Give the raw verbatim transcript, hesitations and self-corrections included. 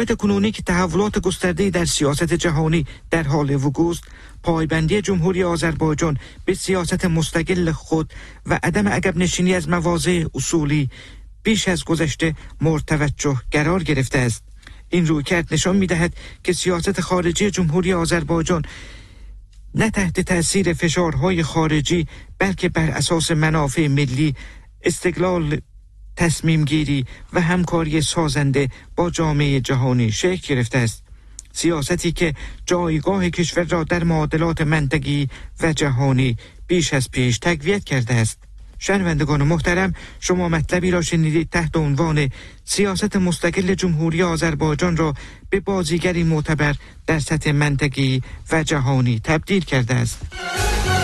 شرایط کنونی که تحولات گسترده‌ای در سیاست جهانی در حال وقوع است، پایبندی جمهوری آذربایجان به سیاست مستقل خود و عدم عقب نشینی از مواضع اصولی بیش از گذشته مورد توجه قرار گرفته است. این رویکرد نشان می‌دهد که سیاست خارجی جمهوری آذربایجان نه تحت تأثیر فشارهای خارجی بلکه بر اساس منافع ملی، استقلال، تصمیم گیری و همکاری سازنده با جامعه جهانی شکل گرفته است. سیاستی که جایگاه کشور را در معادلات منطقی و جهانی بیش از پیش تقویت کرده است. شنوندگان محترم، شما مطلبی را شنیدید تحت عنوان سیاست مستقل جمهوری آذربایجان را به بازیگری معتبر در سطح منطقی و جهانی تبدیل کرده است.